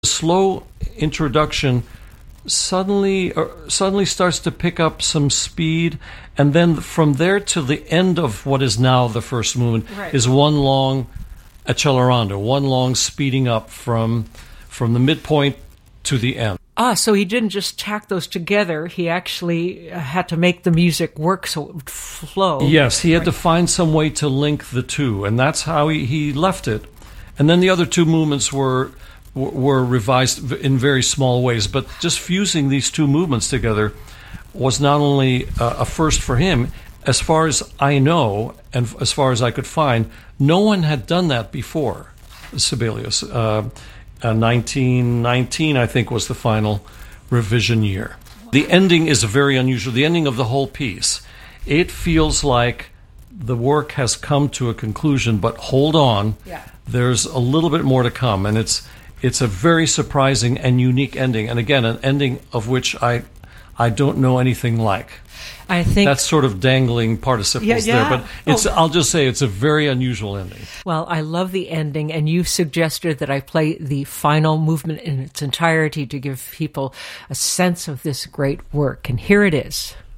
slow introduction suddenly starts to pick up some speed, and then from there to the end of what is now the first movement is one long accelerando, one long speeding up from the midpoint to the end. So he didn't just tack those together. He actually had to make the music work so it would flow. Yes, he had to find some way to link the two, and that's how he left it. And then the other two movements were revised in very small ways, but just fusing these two movements together was not only a first for him. As far as I know, and as far as I could find, no one had done that before Sibelius. 1919, I think, was the final revision year. The ending is very unusual. The ending of the whole piece. It feels like the work has come to a conclusion, but hold on. Yeah. There's a little bit more to come, and it's a very surprising and unique ending. And again, an ending of which I don't know anything like. I think that's sort of dangling participles there, but I'll just say it's a very unusual ending. Well, I love the ending, and you suggested that I play the final movement in its entirety to give people a sense of this great work, and here it is.